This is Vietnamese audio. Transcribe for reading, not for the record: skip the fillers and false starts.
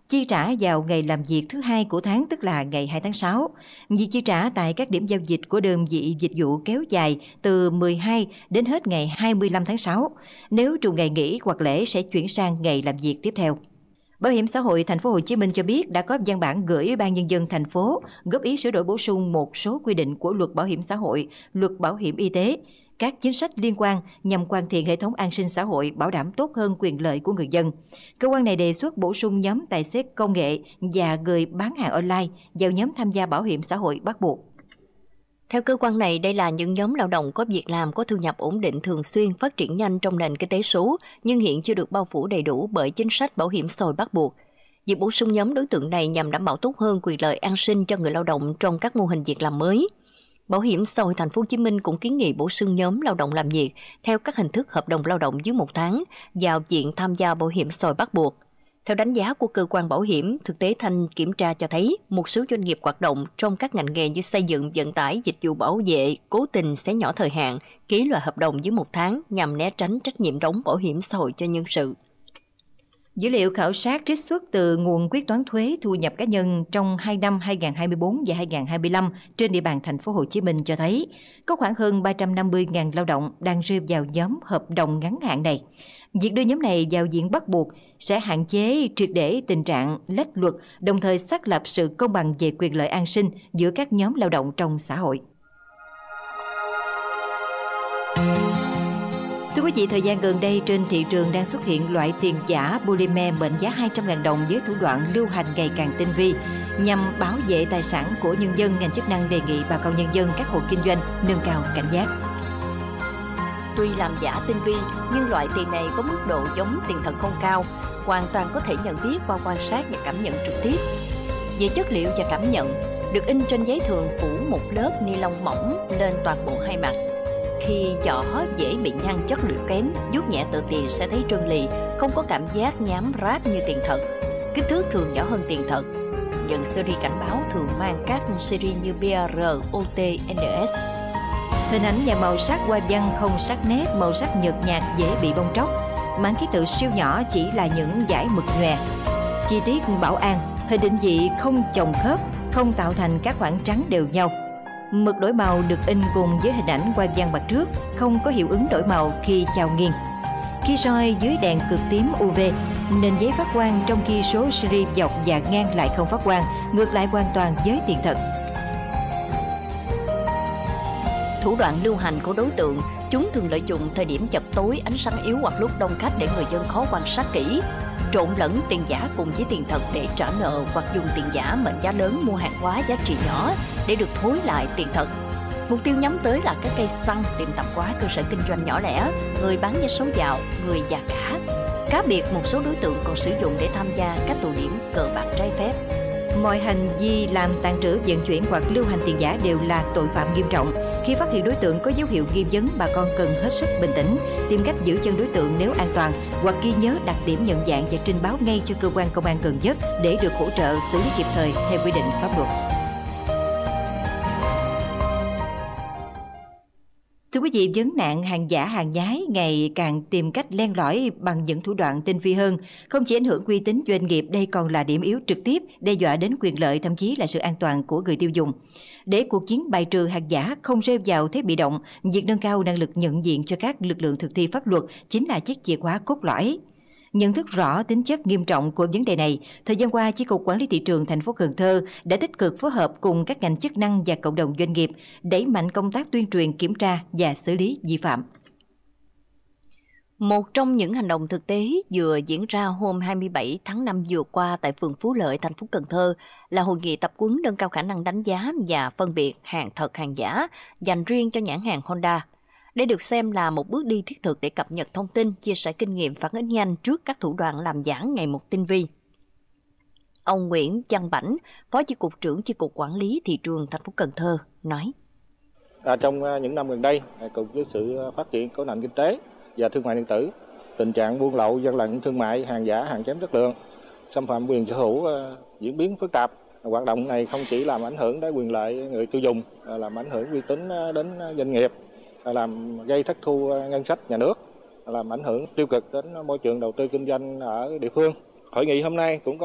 chi trả vào ngày làm việc thứ hai của tháng, tức là ngày 2 tháng 6. Việc chi trả tại các điểm giao dịch của đơn vị dịch vụ kéo dài từ 12 đến hết ngày 25 tháng 6. Nếu trùng ngày nghỉ hoặc lễ sẽ chuyển sang ngày làm việc tiếp theo. Bảo hiểm xã hội Thành phố Hồ Chí Minh cho biết đã có văn bản gửi Ủy ban Nhân dân thành phố góp ý sửa đổi bổ sung một số quy định của Luật Bảo hiểm xã hội, Luật Bảo hiểm y tế, các chính sách liên quan nhằm hoàn thiện hệ thống an sinh xã hội, bảo đảm tốt hơn quyền lợi của người dân. Cơ quan này đề xuất bổ sung nhóm tài xế công nghệ và người bán hàng online vào nhóm tham gia bảo hiểm xã hội bắt buộc. Theo cơ quan này, đây là những nhóm lao động có việc làm, có thu nhập ổn định, thường xuyên, phát triển nhanh trong nền kinh tế số, nhưng hiện chưa được bao phủ đầy đủ bởi chính sách bảo hiểm xã hội bắt buộc. Việc bổ sung nhóm đối tượng này nhằm đảm bảo tốt hơn quyền lợi an sinh cho người lao động trong các mô hình việc làm mới. Bảo hiểm xã hội Thành phố Hồ Chí Minh cũng kiến nghị bổ sung nhóm lao động làm việc theo các hình thức hợp đồng lao động dưới 1 tháng vào diện tham gia bảo hiểm xã hội bắt buộc. Theo đánh giá của cơ quan bảo hiểm, thực tế thanh kiểm tra cho thấy một số doanh nghiệp hoạt động trong các ngành nghề như xây dựng, vận tải, dịch vụ bảo vệ cố tình xé nhỏ thời hạn, ký loại hợp đồng dưới 1 tháng nhằm né tránh trách nhiệm đóng bảo hiểm xã hội cho nhân sự. Dữ liệu khảo sát trích xuất từ nguồn quyết toán thuế thu nhập cá nhân trong 2 năm 2024 và 2025 trên địa bàn Thành phố Hồ Chí Minh cho thấy có khoảng hơn 350.000 lao động đang rơi vào nhóm hợp đồng ngắn hạn này. Việc đưa nhóm này vào diện bắt buộc sẽ hạn chế triệt để tình trạng lách luật, đồng thời xác lập sự công bằng về quyền lợi an sinh giữa các nhóm lao động trong xã hội. Thưa quý vị, thời gian gần đây trên thị trường đang xuất hiện loại tiền giả polymer mệnh giá 200.000 đồng với thủ đoạn lưu hành ngày càng tinh vi. Nhằm bảo vệ tài sản của nhân dân, ngành chức năng đề nghị bà con nhân dân, các hộ kinh doanh nâng cao cảnh giác. Tuy làm giả tinh vi, nhưng loại tiền này có mức độ giống tiền thật không cao, hoàn toàn có thể nhận biết qua quan sát và cảm nhận trực tiếp. Về chất liệu và cảm nhận, được in trên giấy thường phủ một lớp ni lông mỏng lên toàn bộ hai mặt. Khi vỏ dễ bị nhăn, chất liệu kém, vuốt nhẹ tờ tiền sẽ thấy trơn lì, không có cảm giác nhám ráp như tiền thật. Kích thước thường nhỏ hơn tiền thật. Nhận series cảnh báo thường mang các series như BR, OT, NS. Hình ảnh và màu sắc hoa văn không sắc nét, màu sắc nhợt nhạt dễ bị bong tróc. Mảng ký tự siêu nhỏ chỉ là những dải mực nhòe. Chi tiết bảo an, hình định vị không chồng khớp, không tạo thành các khoảng trắng đều nhau. Mực đổi màu được in cùng với hình ảnh hoa văn mặt trước, không có hiệu ứng đổi màu khi chào nghiêng. Khi soi dưới đèn cực tím UV, nền giấy phát quang trong khi số series dọc và ngang lại không phát quang, ngược lại hoàn toàn với tiền thật. Thủ đoạn lưu hành của đối tượng, chúng thường lợi dụng thời điểm chập tối, ánh sáng yếu hoặc lúc đông khách để người dân khó quan sát kỹ, trộn lẫn tiền giả cùng với tiền thật để trả nợ hoặc dùng tiền giả mệnh giá lớn mua hàng hóa giá trị nhỏ để được thối lại tiền thật. Mục tiêu nhắm tới là các cây xăng, tiệm tạp hóa, cơ sở kinh doanh nhỏ lẻ, người bán vé số dạo, người già cả. Cá biệt một số đối tượng còn sử dụng để tham gia các tụ điểm cờ bạc trái phép. Mọi hành vi làm, tàng trữ, vận chuyển hoặc lưu hành tiền giả đều là tội phạm nghiêm trọng. Khi phát hiện đối tượng có dấu hiệu nghi vấn, bà con cần hết sức bình tĩnh, tìm cách giữ chân đối tượng nếu an toàn, hoặc ghi nhớ đặc điểm nhận dạng và trình báo ngay cho cơ quan công an gần nhất để được hỗ trợ xử lý kịp thời theo quy định pháp luật. Thưa quý vị, vấn nạn hàng giả, hàng nhái ngày càng tìm cách len lỏi bằng những thủ đoạn tinh vi hơn. Không chỉ ảnh hưởng uy tín doanh nghiệp, đây còn là điểm yếu trực tiếp, đe dọa đến quyền lợi, thậm chí là sự an toàn của người tiêu dùng. Để cuộc chiến bài trừ hàng giả không rơi vào thế bị động, việc nâng cao năng lực nhận diện cho các lực lượng thực thi pháp luật chính là chiếc chìa khóa cốt lõi. Nhận thức rõ tính chất nghiêm trọng của vấn đề này, thời gian qua, Chi cục Quản lý thị trường thành phố Cần Thơ đã tích cực phối hợp cùng các ngành chức năng và cộng đồng doanh nghiệp đẩy mạnh công tác tuyên truyền, kiểm tra và xử lý vi phạm. Một trong những hành động thực tế vừa diễn ra hôm 27 tháng 5 vừa qua tại phường Phú Lợi, thành phố Cần Thơ là hội nghị tập huấn nâng cao khả năng đánh giá và phân biệt hàng thật hàng giả dành riêng cho nhãn hàng Honda. Đây được xem là một bước đi thiết thực để cập nhật thông tin, chia sẻ kinh nghiệm phản ứng nhanh trước các thủ đoạn làm giả ngày một tinh vi. Ông Nguyễn Văn Bảnh, Phó Chi cục trưởng Chi cục Quản lý thị trường thành phố Cần Thơ nói: Trong những năm gần đây, cùng với sự phát triển của nền kinh tế và thương mại điện tử, tình trạng buôn lậu, gian lận thương mại, hàng giả, hàng kém chất lượng, xâm phạm quyền sở hữu diễn biến phức tạp. Hoạt động này không chỉ làm ảnh hưởng đến quyền lợi người tiêu dùng, làm ảnh hưởng uy tín đến doanh nghiệp, làm gây thất thu ngân sách nhà nước, làm ảnh hưởng tiêu cực đến môi trường đầu tư kinh doanh ở địa phương. Hội nghị hôm nay cũng có